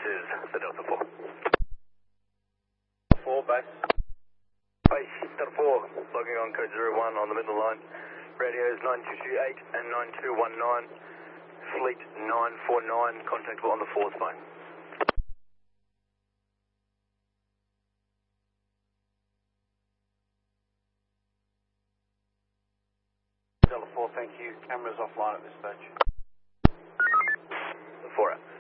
is the Delta 4. 4 base. Base Delta 4, logging on code 01 on the middle line. Radios 9228 and 9219. Fleet 949, contactable on the 4th phone. Delta 4, thank you. Cameras offline at this stage. 4 out.